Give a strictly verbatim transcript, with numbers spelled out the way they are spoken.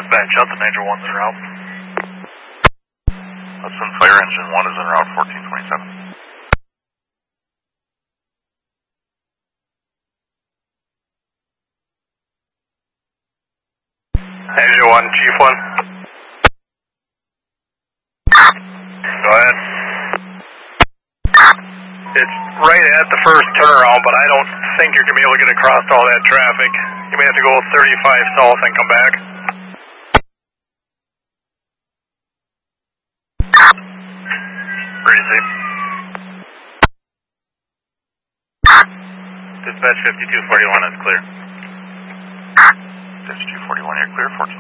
Dispatch, out the major one's en route. Hudson Fire Engine one is en route, fourteen twenty-seven. Engine one, Chief one. Go ahead. It's right at the first turnaround, but I don't think you're going to be able to get across all that traffic. You may have to go thirty-five south and come back. Pretty safe. Dispatch fifty-two forty-one is clear. fifty-two forty-one, you're clear. fourteen